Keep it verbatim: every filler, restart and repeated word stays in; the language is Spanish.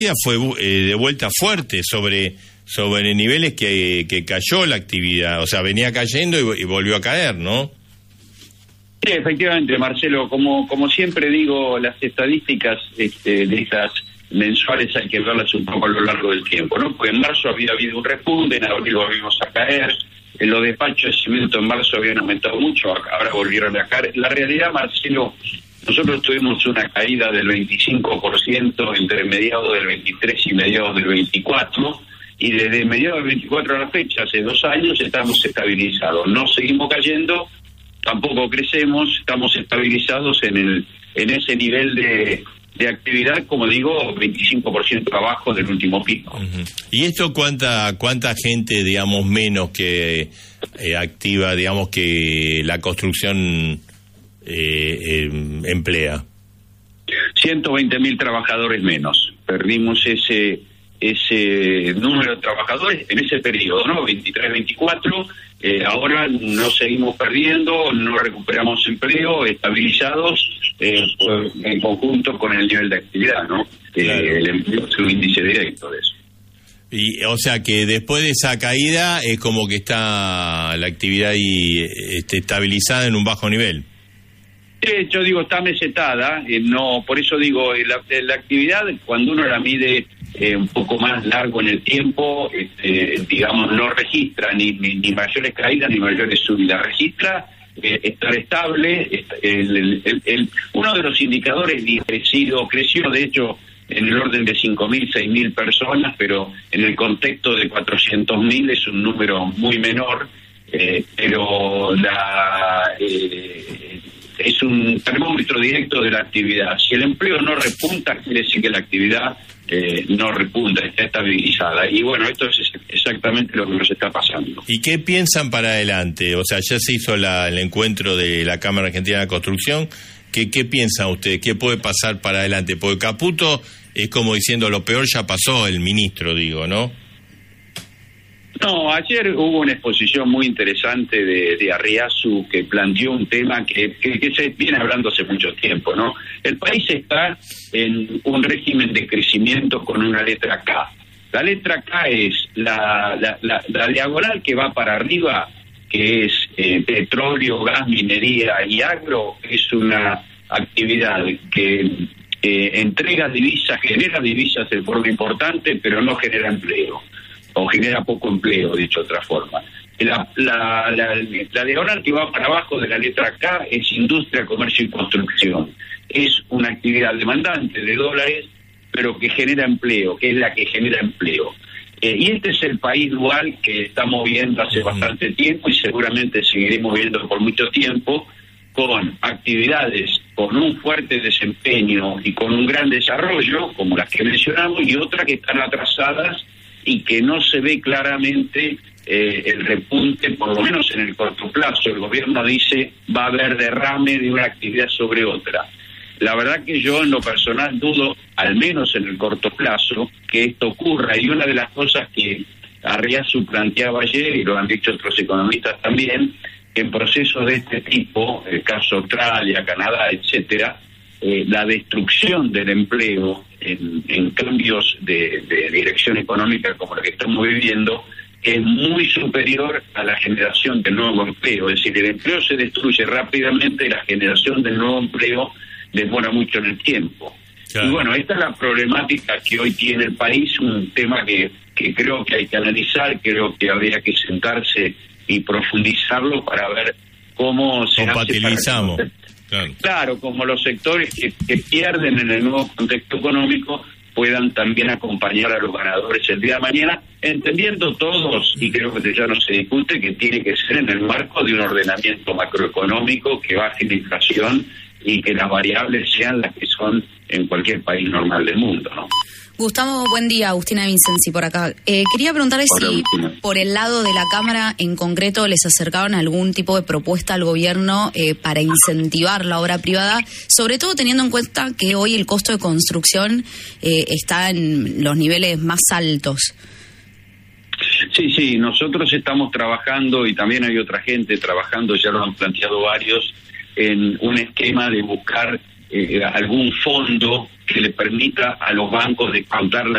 fue eh, de vuelta fuerte sobre sobre niveles que, que cayó la actividad, o sea, venía cayendo y, y volvió a caer, ¿no? Sí, efectivamente, Marcelo, como como siempre digo, las estadísticas este, de estas mensuales hay que verlas un poco a lo largo del tiempo, ¿no? Porque en marzo había habido un repunte, en abril volvimos a caer, en los despachos de cemento en marzo habían aumentado mucho, ahora volvieron a caer. La realidad, Marcelo, nosotros tuvimos una caída del veinticinco por ciento entre mediados del veintitrés y mediados del veinticuatro, y desde mediados del veinticuatro a la fecha, hace dos años, estamos estabilizados. No seguimos cayendo, tampoco crecemos, estamos estabilizados en el en ese nivel de, de actividad, como digo, veinticinco por ciento abajo del último pico. Uh-huh. ¿Y esto cuánta cuánta gente, digamos, menos que eh, activa, digamos, que la construcción Eh, eh, emplea? ciento veinte mil trabajadores menos. Perdimos ese ese número de trabajadores en ese periodo, ¿no? veintitrés veinticuatro, eh, ahora no seguimos perdiendo, no recuperamos empleo, estabilizados eh, en conjunto con el nivel de actividad, ¿no? Claro. Eh, el empleo es un índice directo de eso. Y, o sea que después de esa caída es como que está la actividad y, este, estabilizada en un bajo nivel. Eh, yo digo, está mesetada, eh, no, por eso digo, eh, la, la actividad, cuando uno la mide eh, un poco más largo en el tiempo, este, digamos, no registra ni, ni, ni mayores caídas ni mayores subidas, registra eh, estar estable. El, el, el, el, uno de los indicadores creció, creció de hecho en el orden de cinco mil, seis mil personas, pero en el contexto de cuatrocientos mil es un número muy menor, eh, pero la... Eh, es un termómetro directo de la actividad. Si el empleo no repunta, quiere decir que la actividad eh, no repunta, está estabilizada. Y bueno, esto es exactamente lo que nos está pasando. ¿Y qué piensan para adelante? O sea, ya se hizo la, el encuentro de la Cámara Argentina de la Construcción. ¿Qué, qué piensan ustedes? ¿Qué puede pasar para adelante? Porque Caputo es como diciendo lo peor ya pasó, el ministro, digo, ¿no? No, ayer hubo una exposición muy interesante de, de Arriazu que planteó un tema que, que, que se viene hablando hace mucho tiempo, ¿no? El país está en un régimen de crecimiento con una letra K. La letra K es la, la, la, la diagonal que va para arriba, que es eh, petróleo, gas, minería y agro, es una actividad que eh, entrega divisas, genera divisas de forma importante, pero no genera empleo. O genera poco empleo, dicho de otra forma. La, la, la, la diagonal que va para abajo de la letra K es industria, comercio y construcción. Es una actividad demandante de dólares, pero que genera empleo, que es la que genera empleo. Eh, y este es el país dual que estamos viendo hace bastante tiempo y seguramente seguiremos viendo por mucho tiempo, con actividades con un fuerte desempeño y con un gran desarrollo, como las que mencionamos, y otras que están atrasadas y que no se ve claramente eh, el repunte, por lo menos en el corto plazo. El gobierno dice va a haber derrame de una actividad sobre otra. La verdad que yo en lo personal dudo, al menos en el corto plazo, que esto ocurra. Y una de las cosas que Arriazu planteaba ayer, y lo han dicho otros economistas también, que en procesos de este tipo, el caso Australia, Canadá, etcétera, eh, la destrucción del empleo en, en cambios de, de dirección económica como la que estamos viviendo es muy superior a la generación de nuevo empleo. Es decir, el empleo se destruye rápidamente y la generación del nuevo empleo demora mucho en el tiempo. Claro. Y bueno, esta es la problemática que hoy tiene el país, un tema que, que creo que hay que analizar, creo que habría que sentarse y profundizarlo para ver cómo se compatibilizamos. hace para... Claro. claro, como los sectores que, que pierden en el nuevo contexto económico puedan también acompañar a los ganadores el día de mañana, entendiendo todos, y creo que ya no se discute, que tiene que ser en el marco de un ordenamiento macroeconómico que baje la inflación y que las variables sean las que son en cualquier país normal del mundo, ¿no? Gustavo, buen día. Agustina Vincenzi por acá. Eh, quería preguntarle Hola, si Agustina. Por el lado de la Cámara en concreto les acercaron algún tipo de propuesta al gobierno eh, para incentivar la obra privada, sobre todo teniendo en cuenta que hoy el costo de construcción eh, está en los niveles más altos. Sí, sí, nosotros estamos trabajando y también hay otra gente trabajando, ya lo han planteado varios, en un esquema de buscar eh, algún fondo que le permita a los bancos descontar la